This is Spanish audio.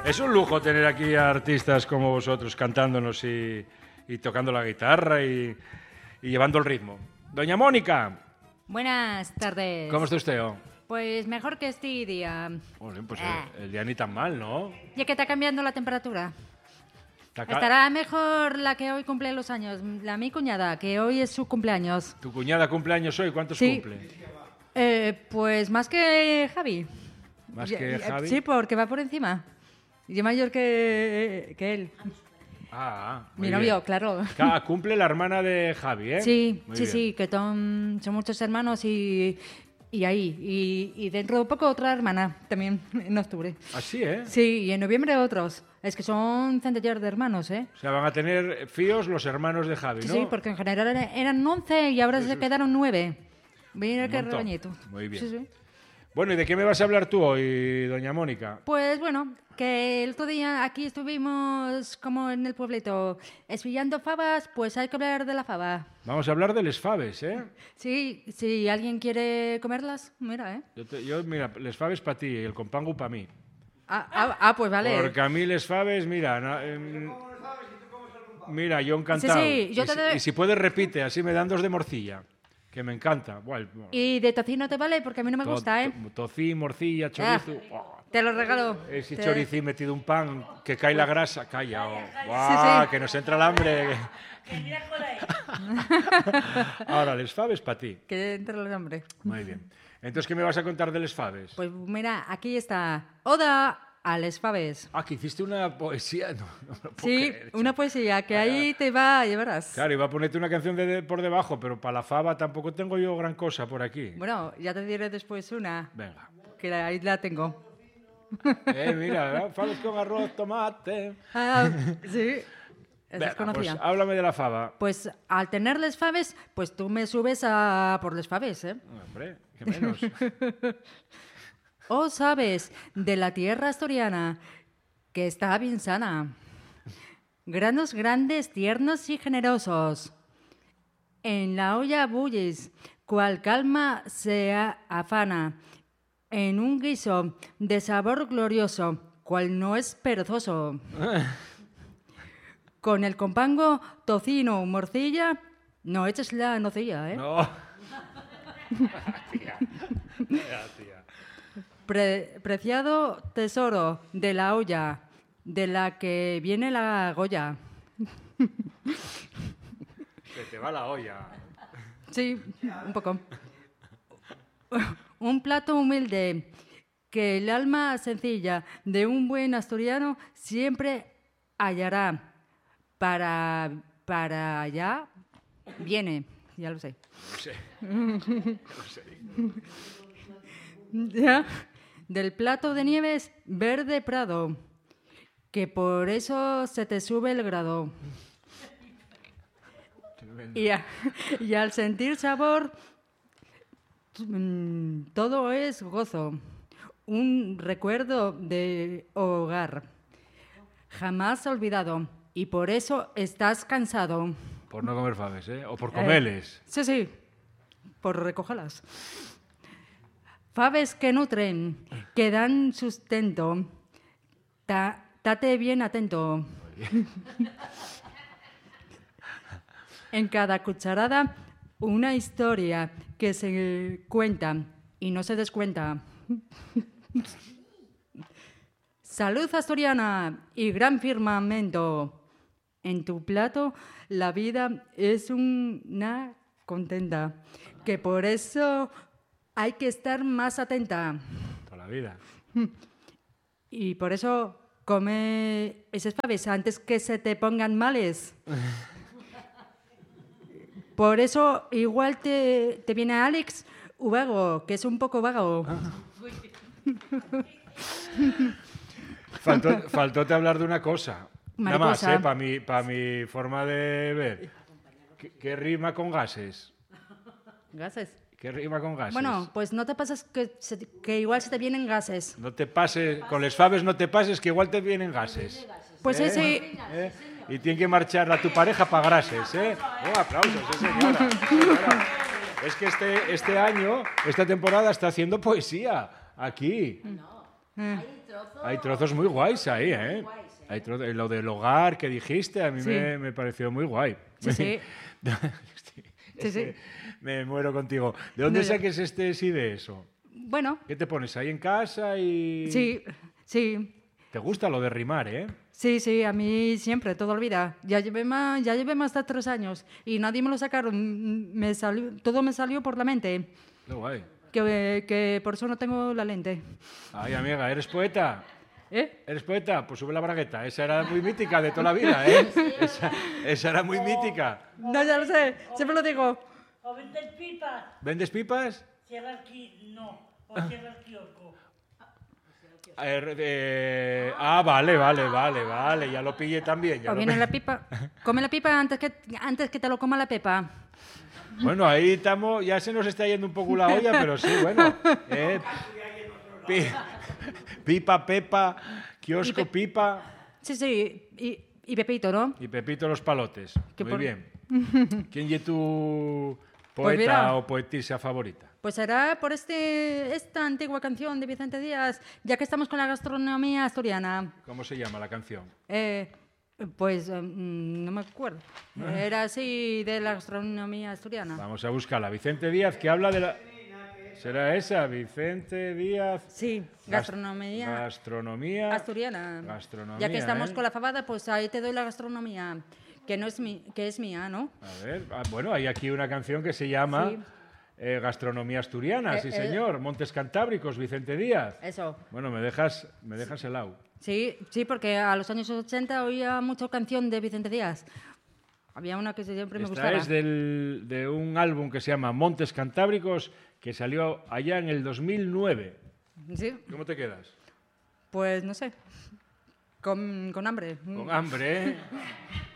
Es un lujo tener aquí a artistas como vosotros cantándonos y tocando la guitarra y llevando el ritmo. Doña Mónica. Buenas tardes. ¿Cómo está usted? Pues mejor que este día. Bueno, pues el día ni tan mal, ¿no? Ya que está cambiando la temperatura. Estará mejor la que hoy cumple los años. Mi cuñada, que hoy es su cumpleaños. ¿Tu cuñada cumpleaños hoy? ¿Cuántos cumple? Pues más que Javi. ¿Más que Javi? Sí, porque va por encima. Yo mayor que él. Mi novio, bien. claro. Cumple la hermana de Javi, ¿eh? Sí, Muy sí, bien. sí, que son muchos hermanos y dentro de poco otra hermana también en octubre. Así, ¿eh? Sí, y en noviembre otros. Es que son centenares de hermanos, ¿eh? O sea, van a tener fíos los hermanos de Javi, ¿no? Sí, porque en general eran 11 y ahora se quedaron 9. Mira qué rebañito. Muy bien. Sí, sí. Bueno, ¿y de qué me vas a hablar tú hoy, doña Mónica? Pues bueno, que el otro día aquí estuvimos como en el pueblito espillando fabas, pues hay que hablar de la faba. Vamos a hablar de les faves, ¿eh? Sí, si alguien quiere comerlas, mira, ¿eh? Mira, les faves para ti y el compango para mí. Pues vale. Porque a mí les faves, mira... mira, yo encantado. Sí, yo te doy... Y si puedes, repite, así me dan 2 de morcilla. Que me encanta. Bueno, y de tocino te vale, porque a mí no me gusta, ¿eh? Tocín, morcilla, chorizo... Te lo regalo. Ese choricín metido un pan, que cae la grasa, calla. Sí. Que nos entra el hambre. Ahora, les faves para ti. Que entre los hombres. Muy bien. Entonces, ¿qué me vas a contar de les faves? Pues mira, aquí está. Oda a les faves. Que hiciste una poesía. No me lo puedo Sí, creer, una poesía que ahí te va a llevarás. Claro, iba a ponerte una canción por debajo, pero para la fava tampoco tengo yo gran cosa por aquí. Bueno, ya te diré después una. Venga. Que ahí la tengo. Mira, faves con arroz, tomate. Sí. Esa es conocida. Pues háblame de la fava. Pues al tener les faves, pues tú me subes a por les faves, ¿eh? Hombre, qué menos. Sabes, de la tierra asturiana, que está bien sana. Granos grandes, tiernos y generosos. En la olla bulles, cual calma se afana. En un guiso de sabor glorioso, cual no es perezoso. Con el compango, tocino, morcilla, no eches la nocilla, ¿eh? No. Tía. Preciado tesoro de la olla, de la que viene la Goya. Se te va la olla. Sí, un poco. Un plato humilde que el alma sencilla de un buen asturiano siempre hallará. Para allá viene, ya lo sé. No sé. Ya. Del plato de nieves verde prado, que por eso se te sube el grado. Y al sentir sabor, todo es gozo, un recuerdo de hogar, jamás olvidado, y por eso estás cansado. Por no comer faves, ¿eh? O por comeles. Sí, por recogerlas. Faves que nutren, que dan sustento. Tate bien atento. En cada cucharada, una historia que se cuenta y no se descuenta. Salud asturiana y gran firmamento. En tu plato la vida es una contenta, que por eso hay que estar más atenta. Toda la vida. Y por eso come esas faves antes que se te pongan males. Por eso igual te viene Alex Ubago, que es un poco vago. Faltóte hablar de una cosa. Mariposa. Nada más, para mi forma de ver. ¿Qué rima con gases? ¿Gases? ¿Qué rima con gases? Bueno, pues no te pases que igual se te vienen gases. No te pases, con les faves no te pases, que igual te vienen gases. Pues sí. Y tiene que marchar a tu pareja para grases, ¿eh? Aplausos, señora. Es que este año, esta temporada, está haciendo poesía aquí. Hay trozos muy guays ahí, ¿eh? Hay lo del hogar que dijiste, a mí Sí. me pareció muy guay. Sí, sí. Sí, sí. Me muero contigo. ¿De dónde No, ya. saques este sí de eso? Bueno, ¿Qué te pones ahí en casa y...? sí, sí. Te gusta lo de rimar, ¿eh? Sí, sí, a mí siempre, toda la vida. Ya llevé más de 3 años y nadie me lo sacaron. Todo me salió por la mente. Qué guay. Que por eso no tengo la lente. Ay, amiga, ¿eres poeta? ¿Eh? ¿Eres poeta? Pues sube la bragueta. Esa era muy mítica de toda la vida, ¿eh? Esa era muy mítica. No, ya lo sé, siempre lo digo. O vendes pipas, ¿Vendes pipas? cierra el no, o cierra el kiosco. Vale, ya lo pillé también. ya O lo viene pi- la pipa. Come la pipa antes que te lo coma la pepa. Bueno, ahí estamos, ya se nos está yendo un poco la olla, pero sí, bueno. Pi- Pipa, Pepa, kiosco, Pipa Sí, sí, y Pepito, ¿no? y Pepito los palotes. Que Muy por- bien. ¿Quién es tu Pues poeta mira. o poetisa favorita? Pues será por esta antigua canción de Vicente Díaz, ya que estamos con la gastronomía asturiana. ¿Cómo se llama la canción? No me acuerdo. Era así de la gastronomía asturiana. Vamos a buscarla. Vicente Díaz, que habla de la... ¿Será esa? Vicente Díaz... Sí, gastronomía Gastronomía... asturiana. Gastronomía, Ya que estamos ¿eh? con la fabada, pues ahí te doy la gastronomía, que es mía, ¿no? A ver, bueno, hay aquí una canción que se llama Sí. Gastronomía Asturiana, sí Eh, señor. Montes Cantábricos, Vicente Díaz. Eso. Bueno, me dejas helado. Sí, sí, porque a los años 80 oía mucha canción de Vicente Díaz. Había una que siempre me Esta gustaba. es de un álbum que se llama Montes Cantábricos, que salió allá en el 2009. Sí, ¿Cómo te quedas? pues no sé. Con hambre. Con hambre, ¿eh?